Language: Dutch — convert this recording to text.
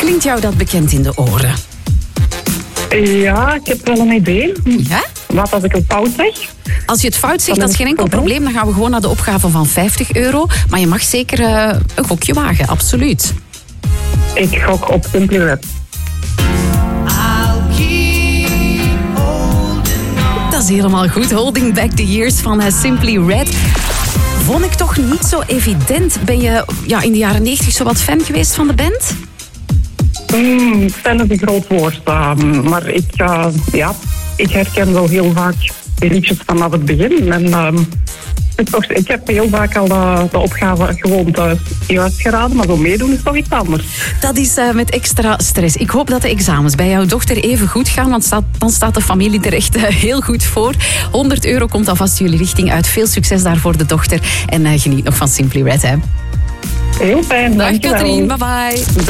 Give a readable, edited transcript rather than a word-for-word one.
Klinkt jou dat bekend in de oren? Ja, ik heb wel een idee. Ja? Wat als ik het fout zeg? Als je het fout zegt, dat is geen enkel probleem. Dan gaan we gewoon naar de opgave van €50. Maar je mag zeker een gokje wagen, absoluut. Ik gok op Simply Red. Dat is helemaal goed. Holding Back the Years van Simply Red. Vond ik toch niet zo evident. Ben je in de jaren 90 zo wat fan geweest van de band? Fan is een groot woord. Maar ik herken wel heel vaak de liedjes vanaf het begin. En ik heb heel vaak al de opgave gewoon juist geraden, maar zo meedoen is toch iets anders. Dat is met extra stress. Ik hoop dat de examens bij jouw dochter even goed gaan, want dan staat de familie er echt heel goed voor. €100 komt alvast jullie richting uit. Veel succes daar voor de dochter en geniet nog van Simply Red. Hè. Heel fijn, dankjewel. Dag Katrien, bye bye.